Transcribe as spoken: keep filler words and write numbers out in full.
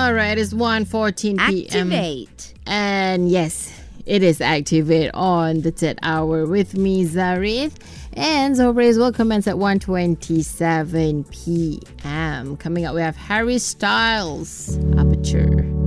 All right, it's one fourteen p.m. Activate. And yes, it is Activate on the Tet Hour with me, Zarith. And Zobrays will commence at one twenty-seven p.m. Coming up, we have Harry Styles, Aperture.